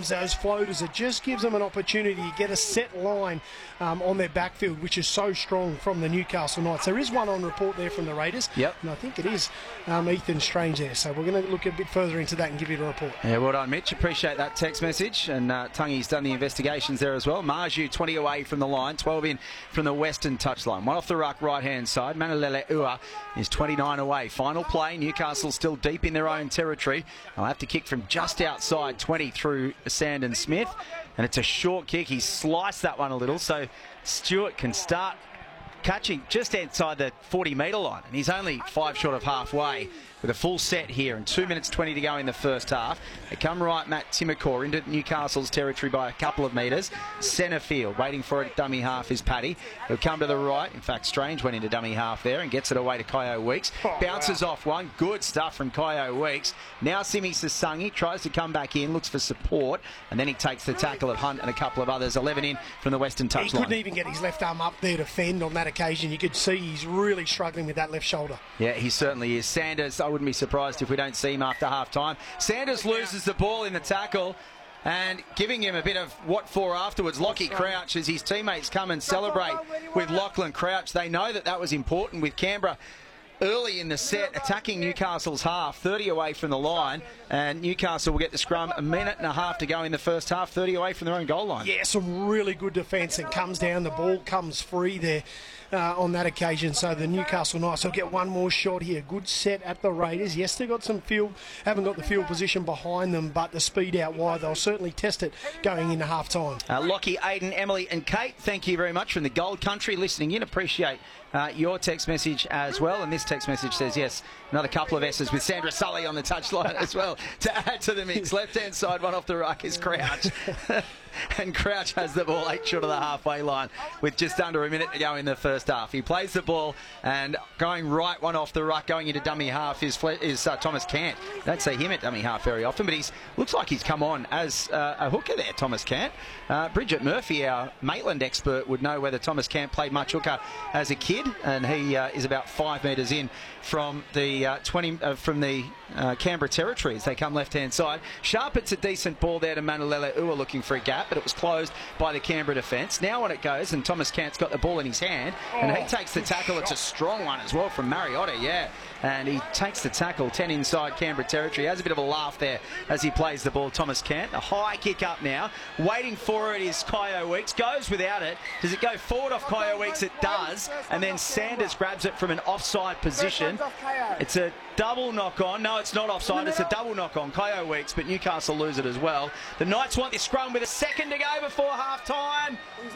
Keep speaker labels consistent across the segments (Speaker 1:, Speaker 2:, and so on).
Speaker 1: those floaters. It just gives them an opportunity to get a set line on their backfield, which is so strong from the Newcastle Knights. There is one on report there from the Raiders, and I think it is Ethan Strange there. So we're going to look a bit further into that and give you a report.
Speaker 2: Yeah, well done, Mitch. Appreciate that text message. And Tungy's done the investigations there as well. Marju 20 away from the line, 12 in from the western touchline. One off the ruck right-hand side. Manalele Ua is 29 away. Final play. Newcastle still deep in their own territory. They'll have to kick from just outside 20 through Sandon Smith. And it's a short kick. He sliced that one a little, so Stewart can start catching just outside the 40-metre line. And he's only 5 short of halfway with a full set here and 2 minutes 20 to go in the first half. They come right, Matt Timokor, into Newcastle's territory by a couple of metres. Centre field, waiting for it, dummy half is Paddy. He'll come to the right. In fact, Strange went into dummy half there and gets it away to Kyo Weeks. Bounces off one. Good stuff from Kyo Weeks. Now Simi Sasangi tries to come back in, looks for support, and then he takes the tackle of Hunt and a couple of others. 11 in from the western touchline.
Speaker 1: He couldn't even get his left arm up there to fend on that occasion. You could see he's really struggling with that left shoulder.
Speaker 2: Yeah, he certainly is. Sanders, I wouldn't be surprised if we don't see him after half-time. Sanders loses the ball in the tackle and giving him a bit of what for afterwards. Lockie Crouch, as his teammates come and celebrate with Lachlan Crouch. They know that was important with Canberra early in the set, attacking Newcastle's half, 30 away from the line, and Newcastle will get the scrum. A minute and a half to go in the first half, 30 away from their own goal line. Yeah,
Speaker 1: some really good defence, and comes down, the ball comes free there on that occasion, so the Newcastle Knights will get one more shot here. Good set at the Raiders. Yes, they got some field, haven't got the field position behind them, but the speed out wide, they'll certainly test it going into half-time.
Speaker 2: Lockie, Aidan, Emily and Kate, thank you very much from the Gold Country listening in. Appreciate your text message as well, and this text message says yes, another couple of S's with Sandra Sully on the touchline as well to add to the mix. Left hand side, one off the ruck is Crouch. And Crouch has the ball 8 short of the halfway line with just under a minute to go in the first half. He plays the ball, and going right, one off the ruck, going into dummy half is Thomas Cant. Don't see him at dummy half very often, but he's looks like he's come on as a hooker there, Thomas Cant. Bridget Murphy, our Maitland expert, would know whether Thomas Cant played much hooker as a kid, and he is about 5 metres in from the Canberra territory as they come left-hand side. Sharpens a decent ball there to Manalele Ua looking for a gap, but it was closed by the Canberra defence. Now on it goes, and Thomas Cant's got the ball in his hand, and he takes the tackle. It's a strong one as well from Mariotta, yeah. And he takes the tackle, 10 inside Canberra territory. Has a bit of a laugh there as he plays the ball, Thomas Cant. A high kick up now. Waiting for it is Kyo Weeks. Goes without it. Does it go forward off Kyo Weeks? It does. And then Sanders grabs it from an offside position. It's a double knock-on. No, it's not offside. It's a double knock-on. Kyo Weeks, but Newcastle lose it as well. The Knights want this scrum with a second to go before half-time.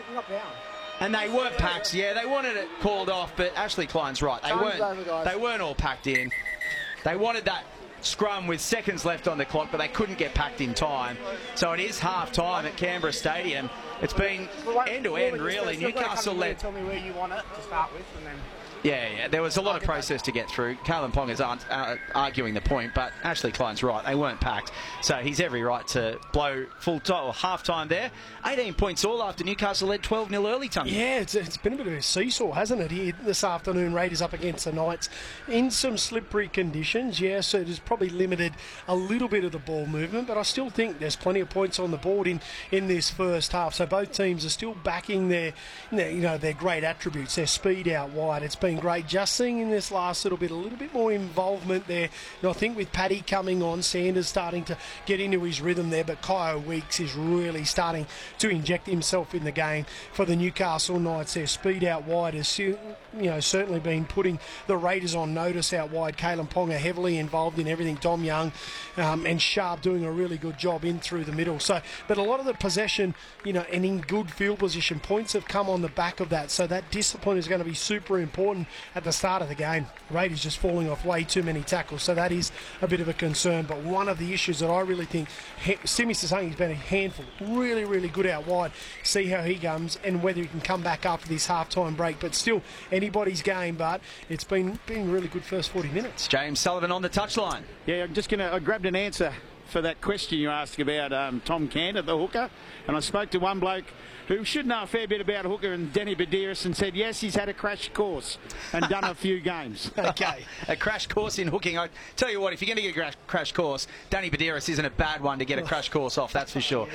Speaker 2: And they weren't packed. Yeah, they wanted it called off, but Ashley Klein's right. They weren't all packed in. They wanted that scrum with seconds left on the clock, but they couldn't get packed in time. So it is half-time at Canberra Stadium. It's been end-to-end, really. Newcastle led.
Speaker 3: Tell me where you want it to start with, and then...
Speaker 2: Yeah, there was a lot of process to get through. Kalen Ponga's arguing the point, but Ashley Klein's right. They weren't packed. So he's every right to blow full time or half-time there. 18 points all after Newcastle led 12-0 early, Tony.
Speaker 1: Yeah, it's been a bit of a seesaw, hasn't it, here this afternoon. Raiders up against the Knights in some slippery conditions. Yeah, so it has probably limited a little bit of the ball movement, but I still think there's plenty of points on the board in this first half. So both teams are still backing their great attributes, their speed out wide. It's been great just seeing in this last little bit a little bit more involvement there. And I think with Paddy coming on, Sanders starting to get into his rhythm there, but Kyo Weeks is really starting to inject himself in the game for the Newcastle Knights. Their speed out wide has certainly been putting the Raiders on notice out wide. Kalen Ponga heavily involved in everything. Dom Young and Sharp doing a really good job in through the middle. So, but a lot of the possession, and in good field position, points have come on the back of that. So that discipline is going to be super important at the start of the game. Raiders just falling off way too many tackles, so that is a bit of a concern. But one of the issues that I really think Simi Sasangi's been a handful, really, really good out wide. See how he comes and whether he can come back after this half-time break. But still, anybody's game, but it's been really good first 40 minutes.
Speaker 2: James Sullivan on the touchline.
Speaker 4: Yeah, I grabbed an answer for that question you asked about Tom Cantor, the hooker, and I spoke to one bloke who should know a fair bit about hooker, and Danny Badiris, and said yes, he's had a crash course and done a few games.
Speaker 2: Okay, a crash course in hooking. I tell you what, if you're going to get a crash course, Danny Badiris isn't a bad one to get a crash course off, that's for sure.